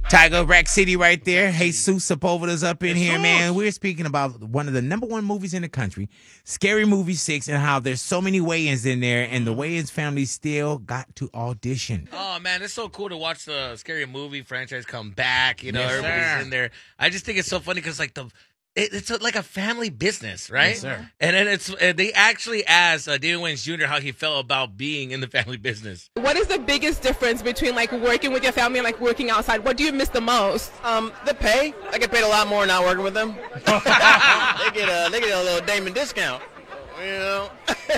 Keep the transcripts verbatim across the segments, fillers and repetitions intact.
Tiger Rack City right there. Jesus Sepulveda's up in Jesus. here, man. We're speaking about one of the number one movies in the country, Scary Movie six, and how there's so many Wayans in there, and the Wayans family still got to audition. Oh, man, it's so cool to watch the Scary Movie franchise come back. You know, Yes, everybody's sir. in there. I just think it's so funny because, like, the it, it's a, like a family business, right? Yes, sir. And then it's uh, they actually asked uh, David Wayans Junior how he felt about being in the family business. What is the biggest difference between like working with your family and like working outside? What do you miss the most? Um, the pay. I get paid a lot more not working with them. they get a they get a little Damon discount, you know.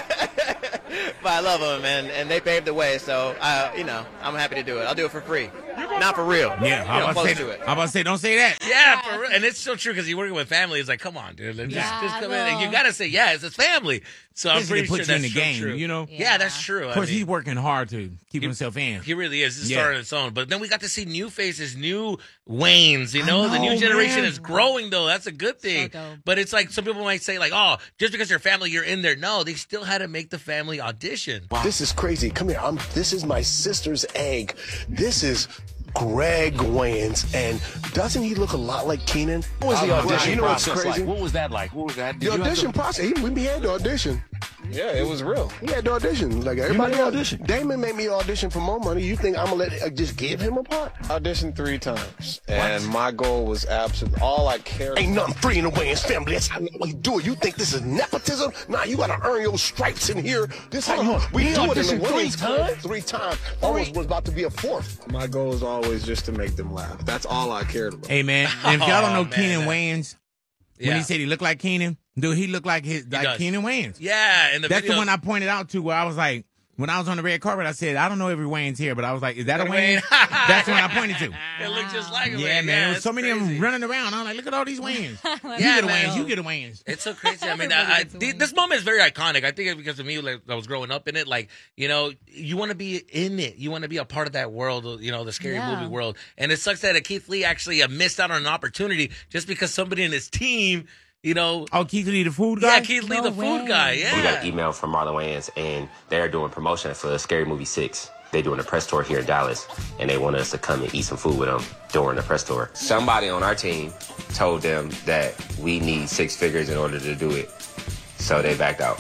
But I love them, and and they paved the way. So I, you know, I'm happy to do it. I'll do it for free, not for real. Yeah, You I'm know, about, close to to say, it. I'm about to say, don't say that. Yeah, for real. And it's so true because you're working with family. It's like, come on, dude. Just, Yeah, just come in. I And you know. got to say, yeah, it's his family. So I'm This pretty nigga put sure you that's in the true, game, true. you know? Yeah, that's true. Of course, I mean, he's working hard to keep himself in. He really is. This is Yeah. starting its own. But then we got to see new faces, new Waynes. You I know, the know, new generation man. is growing, though. That's a good thing. dope. But it's like some people might say, like, oh, just because you're family, you're in there. No, they still had to make the family audition. This is crazy. Come here. I'm. This is my sister's egg. This is Greg Wayans, and doesn't he look a lot like Keenan? What was the audition You know what's process crazy? like? What was that like? What was that? Did The you have to- audition process. He, we had the audition. Yeah, it was real. He had the audition. Like everybody made the else. audition? Damon made me audition for more money. You think I'm gonna let uh, just give him a part? Auditioned three times, and my goal was absolute. All I cared. Ain't nothing free in the Wayans family. That's how we do it. You think this is nepotism? Nah, you gotta earn your stripes in here. This how you. We He do it in the auditioned three Wayans club. times? Three times. Almost was about to be a fourth. My goal was always just to make them laugh. That's all I cared about. Hey, man, and if y'all don't know Oh, man. Keenan Wayans, when Yeah. he said he looked like Keenan, dude, he looked like his like does. Keenan Wayans. Yeah, and the That's video. the one I pointed out to where I was like, when I was on the red carpet, I said, I don't know every Wayne's here, but I was like, is that a Wayne? Wayne? That's the one I pointed to. It looked just like a Yeah, Wayne. man. There was it's so many of crazy. them running around. I'm like, look at all these Waynes. you Yeah, get a man. Waynes. You get a Waynes. It's so crazy. I mean, Everybody I, I, gets a the- wing. this moment is very iconic. I think it's because of me, like I was growing up in it. Like, you know, you want to be in it. You want to be a part of that world. You know, the scary Yeah. movie world. And it sucks that uh, Keith Lee actually uh, missed out on an opportunity just because somebody in his team, you know. Oh, Keith Lee, the food guy? Yeah, Keith Lee, No the way. food guy. We got an Yeah. email from Marlon Wayans, and they're doing promotion for Scary Movie six. They're doing a press tour here in Dallas, and they want us to come and eat some food with them during the press tour. Somebody on our team told them that we need six figures in order to do it, so they backed out.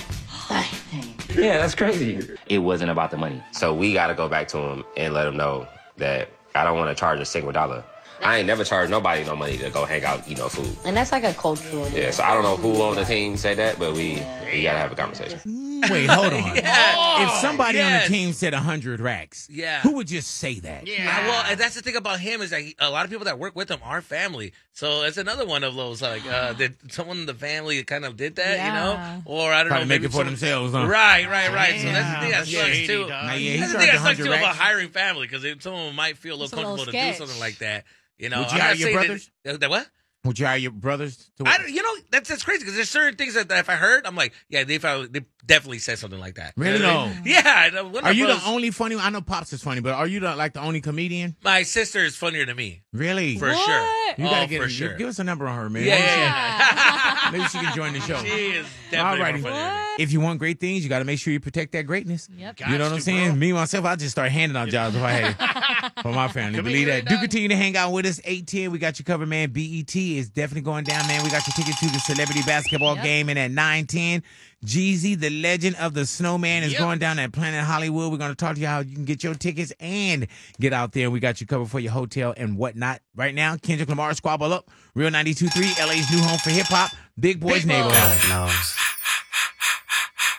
Yeah, that's crazy. It wasn't about the money. So we got to go back to them and let them know that I don't want to charge a single dollar. I ain't never charged nobody no money to go hang out, eat no food. And that's like a cultural. Yeah, so I don't know who on the team said that, but we, we got to have a conversation. Wait, hold on. Yeah. If somebody Yes. on the team said one hundred racks, Yeah. who would just say that? Yeah, well, and that's the thing about him is that he, a lot of people that work with him are family. So it's another one of those like uh, that someone in the family kind of did that, Yeah. you know, or I don't Probably know, make maybe it for some- themselves, huh? Right, right, right. So that's the thing that Damn, sucks that's too. Nah, yeah, he that's the charged thing that sucks too one hundred about racks. hiring family because someone might feel a little It's a little comfortable to do sketch. something like that. You know, Would you I'm hire not your saying that- brothers? That, that what? Would you hire your brothers to I don't, you know, that's that's crazy because there's certain things that, that if I heard, I'm like, yeah, they probably, they definitely said something like that. Really? You know what I No. mean? Yeah. I know, one of my Are you brothers- the only funny one? I know Pops is funny, but are you the, like the only comedian? My sister is funnier than me, Really? for What? sure. You oh, gotta get for you- sure. give us a number on her, man. yeah, Maybe yeah, she- Maybe she can join the show. yeah. She is definitely Alrighty. more funnier than me. If you want great things, you got to make sure you protect that greatness. Yep. You know what I'm to, saying? bro. Me, myself, I just start handing out jobs if I had it for my family. Come Believe here, that. Do dog. continue to hang out with us. eight ten, we got you covered, man. B E T is definitely going down, man. We got your ticket to the celebrity basketball Yep. game. And at nine ten, Jeezy, the legend of the snowman, is Yep. going down at Planet Hollywood. We're going to talk to you how you can get your tickets and get out there. We got you covered for your hotel and whatnot. Right now, Kendrick Lamar, Squabble Up, Real ninety-two point three, L A's new home for hip hop, Big Boys Neighborhood. God knows.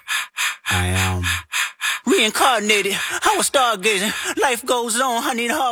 I am reincarnated. I was stargazing. Life goes on. I need a hard